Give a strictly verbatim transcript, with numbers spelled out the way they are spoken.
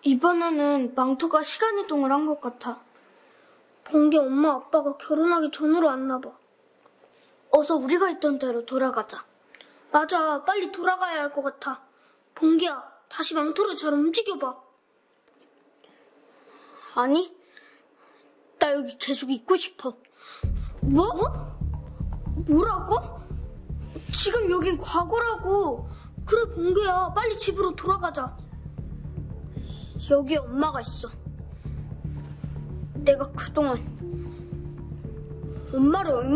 이번에는 망토가 시간이동을 한 것 같아. 봉기 엄마 아빠가 결혼하기 전으로 왔나 봐. 어서 우리가 있던 데로 돌아가자. 맞아, 빨리 돌아가야 할 것 같아. 봉기야, 다시 망토를 잘 움직여봐. 아니, 나 여기 계속 있고 싶어. 뭐? 뭐라고? 지금 여긴 과거라고. 그래, 봉기야, 빨리 집으로 돌아가자. 여기 엄마가 있어. 내가 그동안 엄마를 얼마나